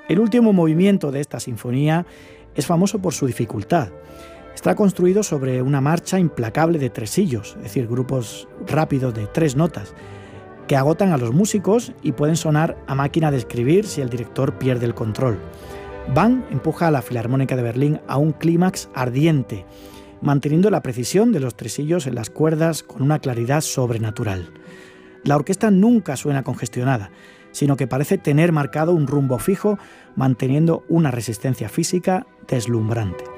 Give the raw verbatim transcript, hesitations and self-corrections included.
El último movimiento de esta sinfonía es famoso por su dificultad. Está construido sobre una marcha implacable de tresillos, es decir, grupos rápidos de tres notas, que agotan a los músicos y pueden sonar a máquina de escribir si el director pierde el control. Bang empuja a la Filarmónica de Berlín a un clímax ardiente, manteniendo la precisión de los tresillos en las cuerdas con una claridad sobrenatural. La orquesta nunca suena congestionada, sino que parece tener marcado un rumbo fijo, manteniendo una resistencia física deslumbrante.